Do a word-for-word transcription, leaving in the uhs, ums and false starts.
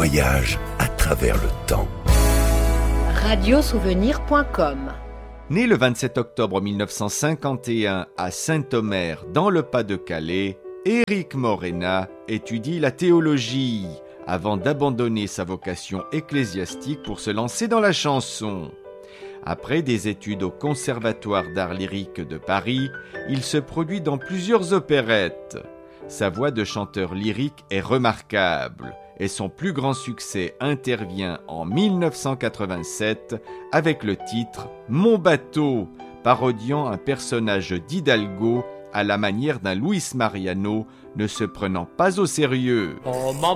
voyage à travers le temps. radiosouvenir point com. Né le vingt-sept octobre mille neuf cent cinquante et un à Saint-Omer, dans le Pas-de-Calais, Éric Morena étudie la théologie avant d'abandonner sa vocation ecclésiastique pour se lancer dans la chanson. Après des études au Conservatoire d'art lyrique de Paris, il se produit dans plusieurs opérettes. Sa voix de chanteur lyrique est remarquable et son plus grand succès intervient en mille neuf cent quatre-vingt-sept avec le titre « Mon bateau », parodiant un personnage d'Hidalgo à la manière d'un Luis Mariano ne se prenant pas au sérieux. Oh,